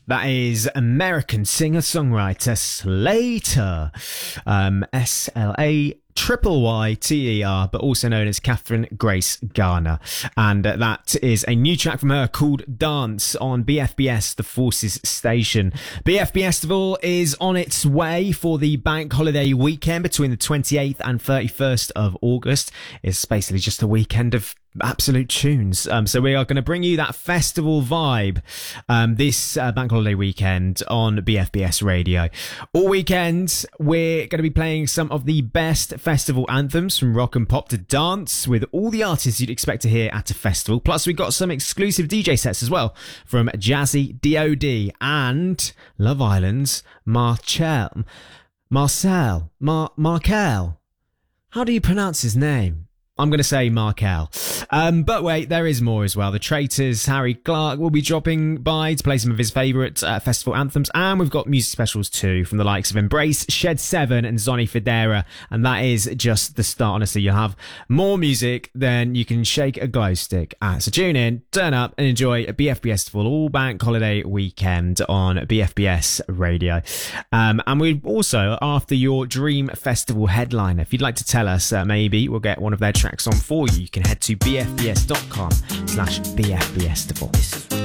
That is American singer-songwriter Slater, SLAYYTER, but also known as Catherine Grace Garner. And that is a new track from her called Dance on BFBS, the Forces station. BFBS is on its way for the bank holiday weekend between the 28th and 31st of August. It's basically just a weekend of absolute tunes. So we are going to bring you that festival vibe this bank holiday weekend on BFBS Radio. All weekend, we're going to be playing some of the best festival anthems from rock and pop to dance with all the artists you'd expect to hear at a festival. Plus, we've got some exclusive DJ sets as well from Jazzy DOD and Love Island's Marcel. How do you pronounce his name? I'm going to say Markel. But wait, there is more as well. The Traitors, Harry Clark, will be dropping by to play some of his favourite festival anthems. And we've got music specials too from the likes of Embrace, Shed 7 and Zonny Federa. And that is just the start. Honestly, you'll have more music than you can shake a glow stick at. So tune in, turn up and enjoy a BFBS Festival all bank holiday weekend on BFBS Radio. And we also, after your dream festival headliner, if you'd like to tell us, maybe we'll get one of their tracks on for you. You can head to bfbs.com/BFBfestival.